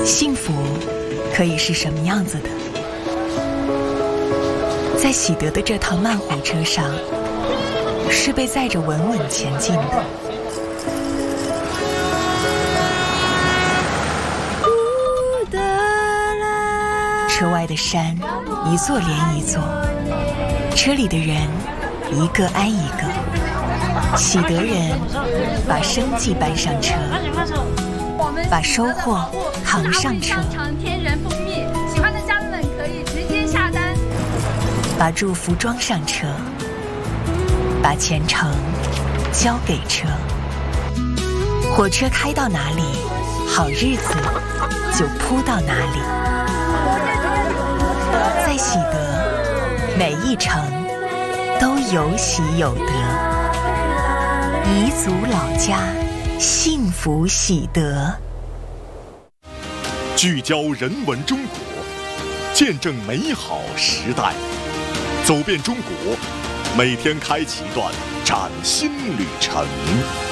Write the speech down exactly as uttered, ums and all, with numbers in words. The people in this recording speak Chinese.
幸福可以是什么样子的？在喜得的这趟慢火车上，是被载着稳稳前进的。车外的山，一座连一座，车里的人，一个挨一个。喜得人把生计搬上车，把收获扛上车。 天然蜂蜜，喜欢的家人们可以直接下单。 把祝福装上车，把前程交给车。火车开到哪里，好日子就铺到哪里。在喜得，每一程都有喜有得。彝族老家，幸福喜得。 聚焦人文中国，见证美好时代，走遍中国，每天开启一段崭新旅程。